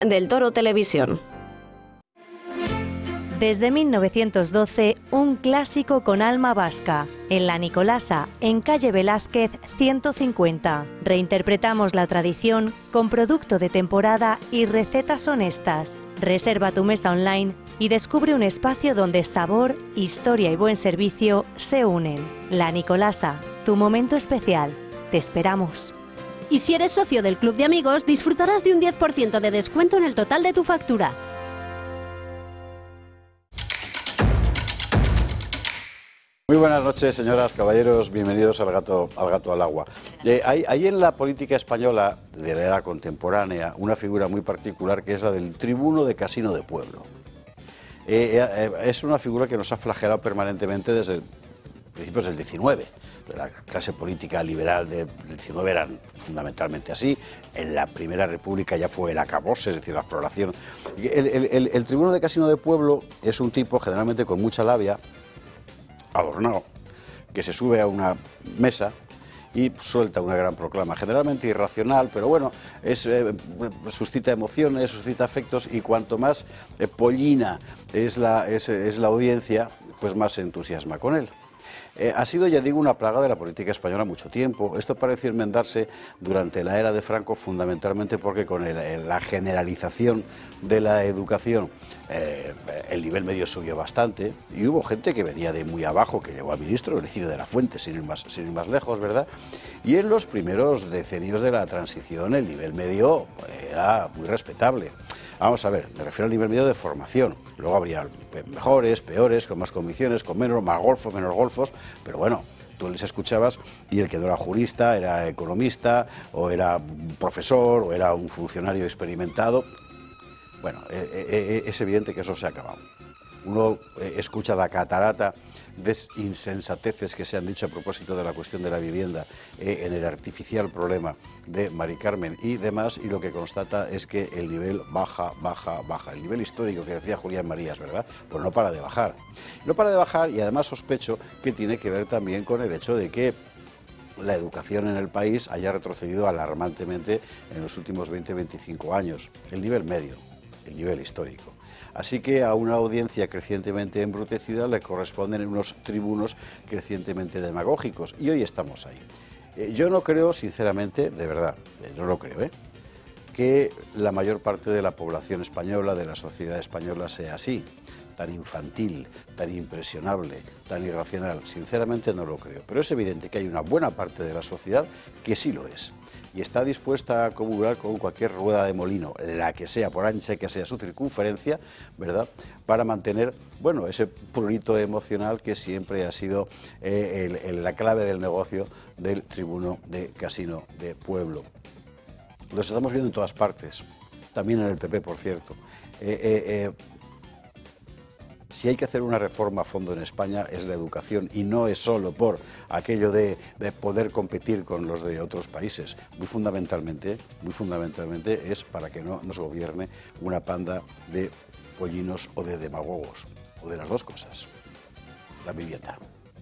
Del Toro Televisión. Desde 1912, un clásico con alma vasca. En La Nicolasa, en calle Velázquez 150. Reinterpretamos la tradición con producto de temporada y recetas honestas. Reserva tu mesa online y descubre un espacio donde sabor, historia y buen servicio se unen. La Nicolasa, tu momento especial. Te esperamos. Y si eres socio del Club de Amigos, disfrutarás de un 10% de descuento en el total de tu factura. Muy buenas noches, señoras, caballeros, bienvenidos al Gato al Agua. Hay en la política española de la era contemporánea una figura muy particular que es la del tribuno de casino de pueblo. Es una figura que nos ha flagelado permanentemente desde principios del XIX. La clase política liberal del XIX eran fundamentalmente así. En la Primera República ya fue el acabose, es decir, la floración. El tribuno de casino de pueblo es un tipo generalmente con mucha labia, adornado, que se sube a una mesa y suelta una gran proclama, generalmente irracional, pero bueno, suscita emociones, suscita afectos, y cuanto más pollina es la audiencia, pues más se entusiasma con él. Ha sido, ya digo, una plaga de la política española mucho tiempo. Esto pareció enmendarse durante la era de Franco, fundamentalmente porque con la generalización de la educación el nivel medio subió bastante y hubo gente que venía de muy abajo, que llegó a ministro, el decir de la Fuente, sin ir más lejos, ¿verdad? Y en los primeros decenios de la transición el nivel medio era muy respetable. Vamos a ver, me refiero al nivel medio de formación. Luego habría mejores, peores, con más convicciones, con menos, más golfos, menos golfos, pero bueno, tú les escuchabas y el que no era jurista era economista, o era profesor, o era un funcionario experimentado. Bueno, es evidente que eso se ha acabado. Uno escucha la catarata de insensateces que se han dicho a propósito de la cuestión de la vivienda en el artificial problema de Mari Carmen y demás, y lo que constata es que el nivel baja. El nivel histórico que decía Julián Marías, ¿verdad? Pues no para de bajar. No para de bajar, y además sospecho que tiene que ver también con el hecho de que la educación en el país haya retrocedido alarmantemente en los últimos 20-25 años. El nivel medio, el nivel histórico. Así que a una audiencia crecientemente embrutecida le corresponden unos tribunos crecientemente demagógicos, y hoy estamos ahí. Yo no creo, sinceramente, de verdad, no lo creo, que la mayor parte de la población española, de la sociedad española, sea así, tan infantil, tan impresionable, tan irracional. Sinceramente no lo creo, pero es evidente que hay una buena parte de la sociedad que sí lo es, y está dispuesta a comulgar con cualquier rueda de molino, la que sea, por ancha que sea su circunferencia, ¿verdad?, para mantener, bueno, ese prurito emocional que siempre ha sido la clave del negocio del tribuno de casino de pueblo. Los estamos viendo en todas partes, también en el PP, por cierto. Si hay que hacer una reforma a fondo en España es la educación, y no es solo por aquello de poder competir con los de otros países. Muy fundamentalmente es para que no nos gobierne una panda de pollinos o de demagogos, o de las dos cosas. La vivienda.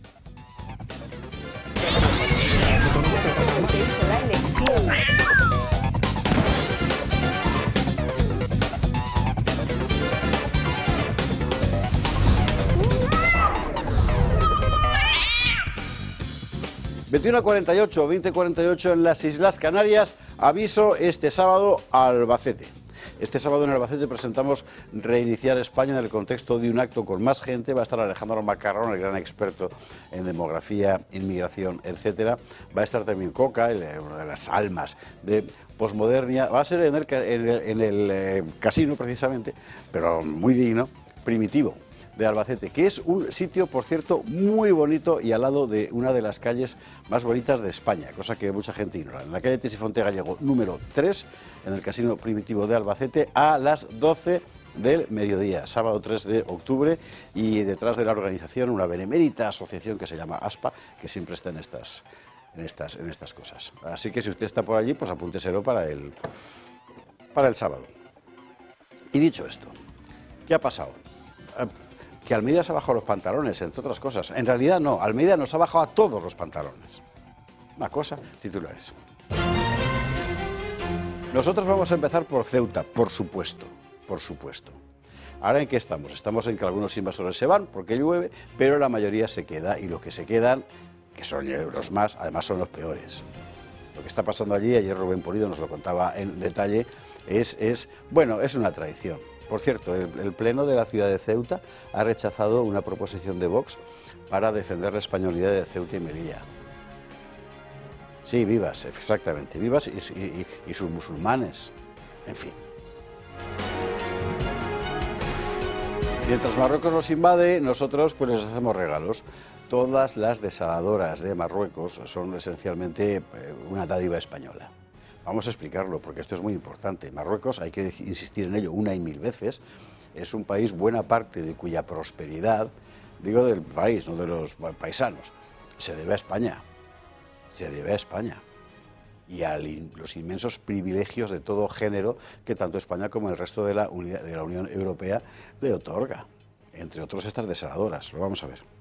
...21:48, 20:48 en las Islas Canarias. Aviso este sábado a Albacete. Este sábado en Albacete presentamos Reiniciar España en el contexto de un acto con más gente. Va a estar Alejandro Macarrón, el gran experto en demografía, inmigración, etcétera. Va a estar también Coca, una de las almas de posmodernia. Va a ser en el casino, precisamente, pero muy digno, Primitivo, de Albacete, que es un sitio, por cierto, muy bonito y al lado de una de las calles más bonitas de España, cosa que mucha gente ignora. En la calle Tesifonte Gallego, número 3, en el Casino Primitivo de Albacete, a las 12 del mediodía, sábado 3 de octubre, y detrás de la organización una benemérita asociación que se llama ASPA, que siempre está en estas cosas. Así que si usted está por allí, pues apúnteselo para el sábado. Y dicho esto, ¿qué ha pasado? Que Almeida se ha bajado los pantalones, entre otras cosas. En realidad no, Almeida nos ha bajado a todos los pantalones. Una cosa, titulares. Nosotros vamos a empezar por Ceuta, por supuesto, por supuesto. Ahora, ¿en qué estamos? Estamos en que algunos invasores se van porque llueve, pero la mayoría se queda, y los que se quedan, que son los más, además son los peores. Lo que está pasando allí, ayer Rubén Pulido nos lo contaba en detalle, es una tradición. Por cierto, el Pleno de la ciudad de Ceuta ha rechazado una proposición de Vox para defender la españolidad de Ceuta y Melilla. Sí, Vivas, exactamente, Vivas y sus musulmanes, en fin. Mientras Marruecos nos invade, nosotros pues les hacemos regalos. Todas las desaladoras de Marruecos son esencialmente una dádiva española. Vamos a explicarlo, porque esto es muy importante. Marruecos, hay que insistir en ello una y mil veces, es un país buena parte de cuya prosperidad, digo del país, no de los paisanos, se debe a España. Se debe a España y a los inmensos privilegios de todo género que tanto España como el resto de la Unión Europea le otorga, entre otros estas desaladoras. Lo vamos a ver.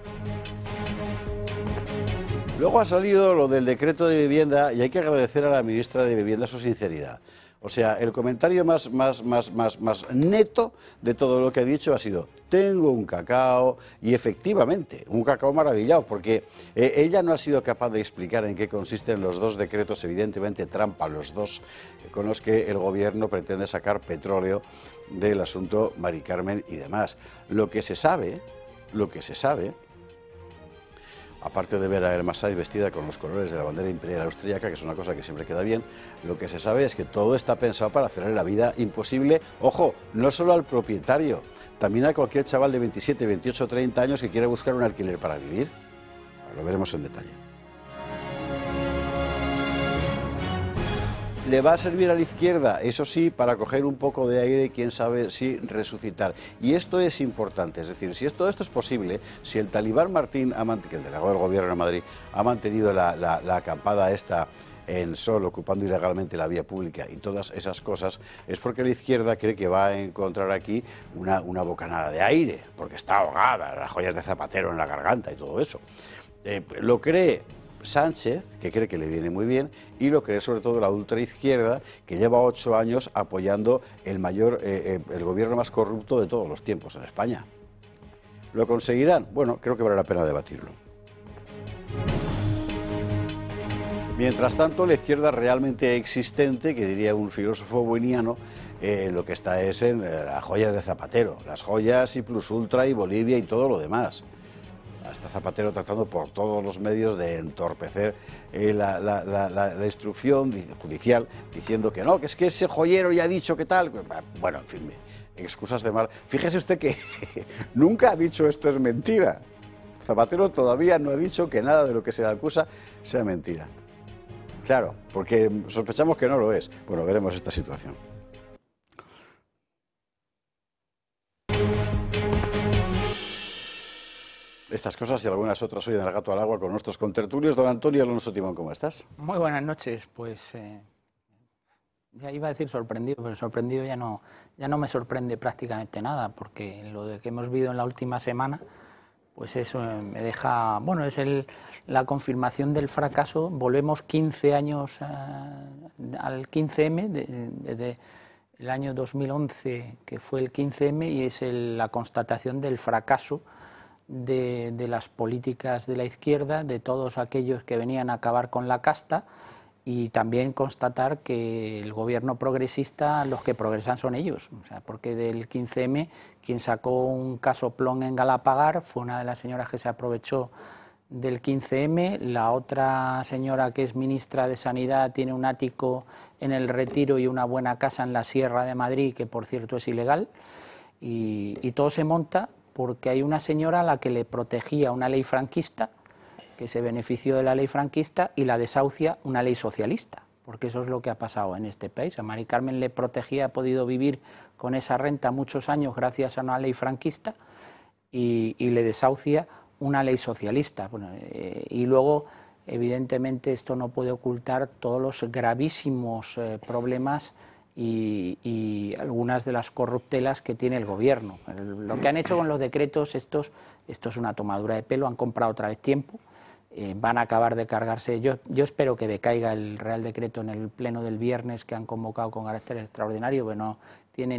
Luego ha salido lo del decreto de vivienda y hay que agradecer a la ministra de Vivienda su sinceridad. O sea, el comentario más neto de todo lo que ha dicho ha sido: tengo un cacao, y efectivamente, un cacao maravillado, porque ella no ha sido capaz de explicar en qué consisten los dos decretos, evidentemente trampa los dos, con los que el gobierno pretende sacar petróleo del asunto Mari Carmen y demás. Lo que se sabe, aparte de ver a Elma Said vestida con los colores de la bandera imperial austríaca, que es una cosa que siempre queda bien, lo que se sabe es que todo está pensado para hacerle la vida imposible, ojo, no solo al propietario, también a cualquier chaval de 27, 28, 30 años que quiera buscar un alquiler para vivir. Lo veremos en detalle. Le va a servir a la izquierda, eso sí, para coger un poco de aire, quién sabe si resucitar. Y esto es importante, es decir, si todo esto es posible, si el talibán Martín, que el delegado del gobierno de Madrid, ha mantenido la acampada esta en Sol, ocupando ilegalmente la vía pública y todas esas cosas, es porque la izquierda cree que va a encontrar aquí una bocanada de aire, porque está ahogada, las joyas de Zapatero en la garganta y todo eso. Lo cree Sánchez, que cree que le viene muy bien, y lo cree sobre todo la ultraizquierda, que lleva 8 años apoyando el gobierno más corrupto de todos los tiempos en España. ¿Lo conseguirán? Bueno, creo que vale la pena debatirlo. Mientras tanto, la izquierda realmente existente, que diría un filósofo bueniano, lo que está es en las joyas de Zapatero, las joyas y Plus Ultra y Bolivia y todo lo demás. Está Zapatero tratando por todos los medios de entorpecer la instrucción judicial, diciendo que no, que es que ese joyero ya ha dicho que tal. Bueno, en fin, excusas de mal. Fíjese usted que nunca ha dicho esto es mentira. Zapatero todavía no ha dicho que nada de lo que se le acusa sea mentira. Claro, porque sospechamos que no lo es. Bueno, veremos esta situación. Estas cosas y algunas otras hoy en El Gato al Agua con nuestros contertulios. Don Antonio Alonso Timón, ¿cómo estás? Muy buenas noches. Pues ya iba a decir sorprendido, pero sorprendido ya no me sorprende prácticamente nada, porque lo de que hemos vivido en la última semana, pues eso me deja... Bueno, es la confirmación del fracaso. Volvemos 15 años al 15M, desde el año 2011, que fue el 15M, y es la constatación del fracaso de las políticas de la izquierda, de todos aquellos que venían a acabar con la casta, y también constatar que el gobierno progresista, los que progresan son ellos, o sea, porque del 15M quien sacó un casoplón en Galapagar fue una de las señoras que se aprovechó del 15M, la otra señora que es ministra de Sanidad tiene un ático en El Retiro y una buena casa en la Sierra de Madrid, que por cierto es ilegal, y todo se monta porque hay una señora a la que le protegía una ley franquista, que se benefició de la ley franquista, y la desahucia una ley socialista, porque eso es lo que ha pasado en este país. A Mari Carmen le protegía, ha podido vivir con esa renta muchos años gracias a una ley franquista, y le desahucia una ley socialista. Bueno, y luego, evidentemente, esto no puede ocultar todos los gravísimos problemas y algunas de las corruptelas que tiene el gobierno. Lo que han hecho con los decretos estos es una tomadura de pelo, han comprado otra vez tiempo, van a acabar de cargarse. Yo espero que decaiga el Real Decreto en el pleno del viernes que han convocado con carácter extraordinario, pero